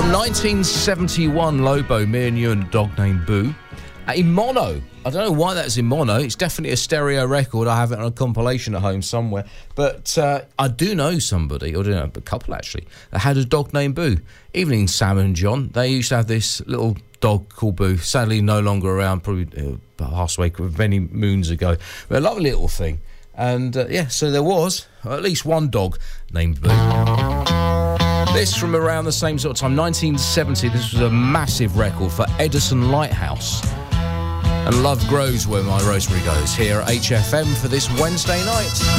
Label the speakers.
Speaker 1: From 1971, Lobo, Me and You and a Dog Named Boo. In mono. I don't know why that's in mono. It's definitely a stereo record. I have it on a compilation at home somewhere. But I do know somebody, or a couple actually, that had a dog named Boo. Evening, Sam and John. They used to have this little dog called Boo. Sadly, no longer around, probably passed away many moons ago. But a lovely little thing. And, so there was at least one dog named Boo. This from around the same sort of time, 1970. This was a massive record for Edison Lighthouse. And Love Grows Where My Rosemary Goes here at HFM for this Wednesday night.